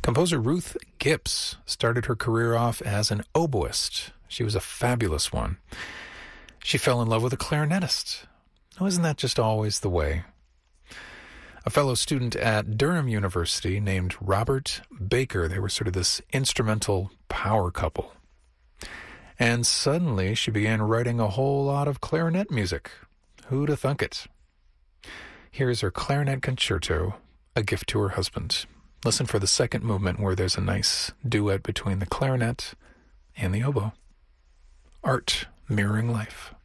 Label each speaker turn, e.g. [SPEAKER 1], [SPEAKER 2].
[SPEAKER 1] Composer Ruth Gibbs started her career off as an oboist. She was a fabulous one. She fell in love with a clarinetist. Oh, isn't that just always the way? A fellow student at Durham University named Robert Baker, they were sort of this instrumental power couple. And suddenly she began writing a whole lot of clarinet music. Who'd have thunk it? Here's her clarinet concerto, A Gift to Her Husband. Listen for the second movement where there's a nice duet between the clarinet and the oboe. Art mirroring life.